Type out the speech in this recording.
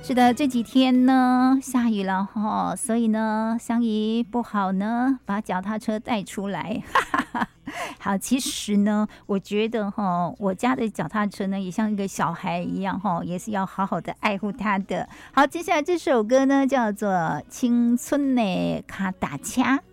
是的，这几天呢下雨了哈，所以呢香姨不好呢把脚踏车带出来，哈哈哈。好，其实呢，我觉得哈，我家的脚踏车呢也像一个小孩一样哈，也是要好好的爱护它的。好，接下来这首歌呢叫做《青春的卡达恰》。